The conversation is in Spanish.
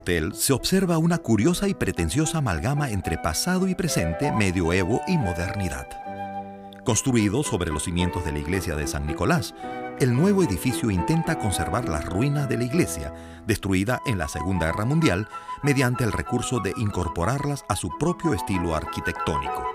Hotel se observa una curiosa y pretenciosa amalgama entre pasado y presente, medioevo y modernidad. Construido sobre los cimientos de la iglesia de San Nicolás, el nuevo edificio intenta conservar las ruinas de la iglesia, destruida en la Segunda Guerra Mundial, mediante el recurso de incorporarlas a su propio estilo arquitectónico.